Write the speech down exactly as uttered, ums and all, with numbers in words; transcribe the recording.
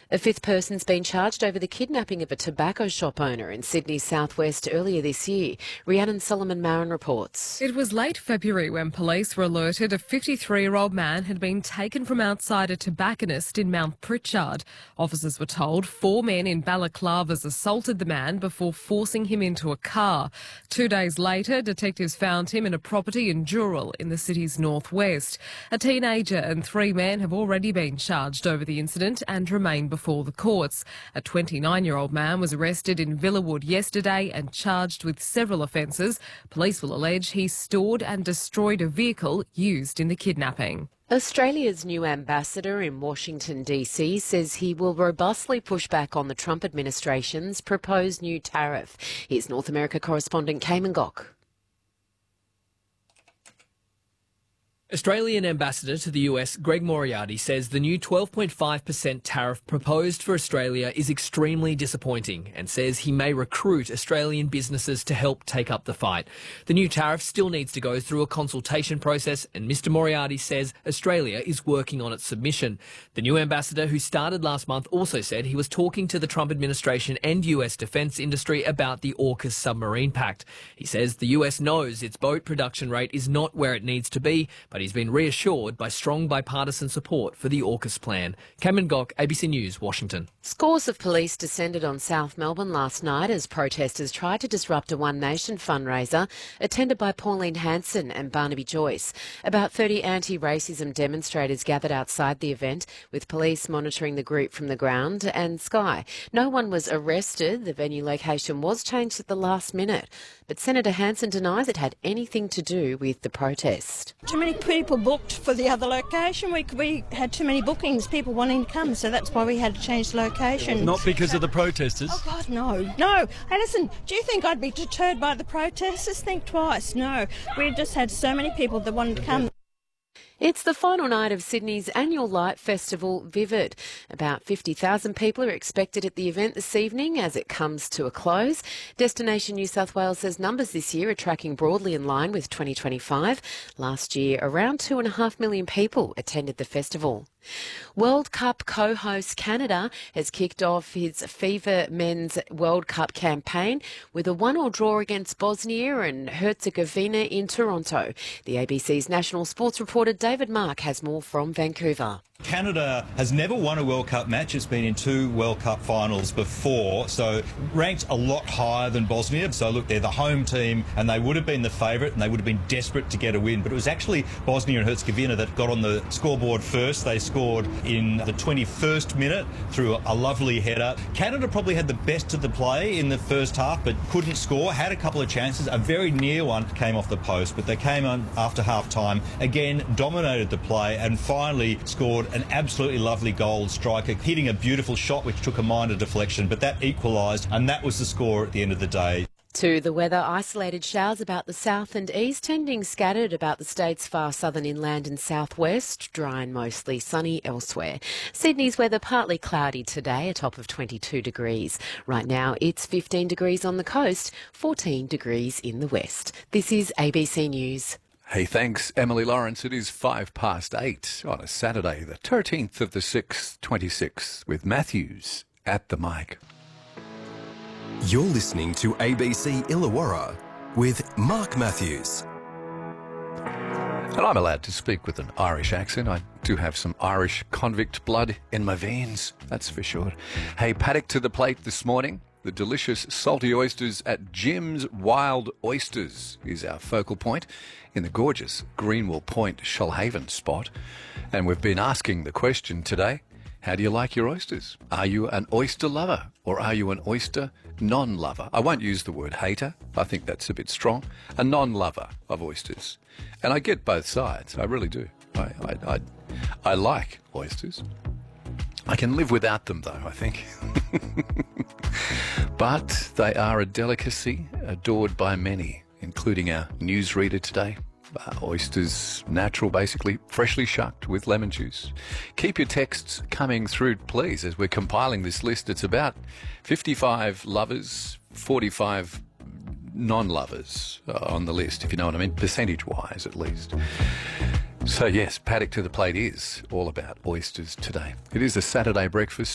A fifth person's been charged over the kidnapping of a tobacco shop owner in Sydney's southwest earlier this year. Rhiannon Solomon-Marin reports. It was late February when police were alerted a fifty-three-year-old man had been taken from outside a tobacconist in Mount Pritchard. Officers were told four men in balaclavas assaulted the man before forcing him into a car. Two days later, detectives found him in a property in Dural in the city's northwest. A teenager and three men have already been charged over the incident and remain before before the courts. A twenty-nine-year-old man was arrested in Villawood yesterday and charged with several offences. Police will allege he stored and destroyed a vehicle used in the kidnapping. Australia's new ambassador in Washington, D C says he will robustly push back on the Trump administration's proposed new tariff. Here's North America correspondent Cayman Gok. Australian Ambassador to the U S, Greg Moriarty, says the new twelve point five percent tariff proposed for Australia is extremely disappointing and says he may recruit Australian businesses to help take up the fight. The new tariff still needs to go through a consultation process, and Mister Moriarty says Australia is working on its submission. The new ambassador, who started last month, also said he was talking to the Trump administration and U S defence industry about the AUKUS submarine pact. He says the U S knows its boat production rate is not where it needs to be, but he's been reassured by strong bipartisan support for the AUKUS plan. Cameron Gok, A B C News, Washington. Scores of police descended on South Melbourne last night as protesters tried to disrupt a One Nation fundraiser attended by Pauline Hanson and Barnaby Joyce. About thirty anti-racism demonstrators gathered outside the event, with police monitoring the group from the ground and sky. No one was arrested. The venue location was changed at the last minute, but Senator Hanson denies it had anything to do with the protest. Too many people booked for the other location. We, we had too many bookings, people wanting to come, so that's why we had to change the location. Not because of the protesters? Oh, God, no. No. Hey, listen, do you think I'd be deterred by the protesters? Think twice. No. We just had so many people that wanted to come. It's the final night of Sydney's annual light festival, Vivid. About fifty thousand people are expected at the event this evening as it comes to a close. Destination New South Wales says numbers this year are tracking broadly in line with twenty twenty-five. Last year, around two and a half million people attended the festival. World Cup co-host Canada has kicked off its FIFA Men's World Cup campaign with a one-all draw against Bosnia and Herzegovina in Toronto. The A B C's national sports reporter David Mark has more from Vancouver. Canada has never won a World Cup match. It's been in two World Cup finals before, so ranked a lot higher than Bosnia. So look, they're the home team and they would have been the favourite and they would have been desperate to get a win. But it was actually Bosnia and Herzegovina that got on the scoreboard first. They scored in the twenty-first minute through a lovely header. Canada probably had the best of the play in the first half but couldn't score, had a couple of chances. A very near one came off the post, but they came on after half-time, again dominated the play and finally scored an absolutely lovely goal. Striker hitting a beautiful shot which took a minor deflection, but that equalised and that was the score at the end of the day. To the weather, isolated showers about the south and east, tending scattered about the state's far southern inland and southwest, dry and mostly sunny elsewhere. Sydney's weather partly cloudy today, a top of twenty-two degrees. Right now it's fifteen degrees on the coast, fourteen degrees in the west. This is A B C News. Hey, thanks, Emily Lawrence. It is five past eight on a Saturday, the thirteenth of the sixth, twenty-six, with Matthews at the mic. You're listening to A B C Illawarra with Mark Matthews. And I'm allowed to speak with an Irish accent. I do have some Irish convict blood in my veins, that's for sure. Hey, paddock to the plate this morning. The delicious salty oysters at Jim's Wild Oysters is our focal point in the gorgeous Greenwell Point Shoalhaven spot. And we've been asking the question today, how do you like your oysters? Are you an oyster lover or are you an oyster non-lover? I won't use the word hater. I think that's a bit strong. A non-lover of oysters. And I get both sides. I really do. I, I, I, I like oysters. I can live without them, though, I think. But they are a delicacy adored by many, including our newsreader today. Uh, oysters, natural, basically, freshly shucked with lemon juice. Keep your texts coming through, please, as we're compiling this list. It's about fifty-five lovers, forty-five non-lovers uh, on the list, if you know what I mean, percentage-wise at least. So, yes, Paddock to the Plate is all about oysters today. It is a Saturday breakfast.